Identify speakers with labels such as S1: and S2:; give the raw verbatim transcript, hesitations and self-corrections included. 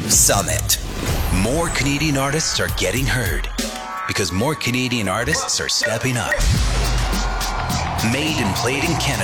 S1: Summit. More Canadian artists are getting heard because more Canadian artists are stepping up. Made and played in Canada.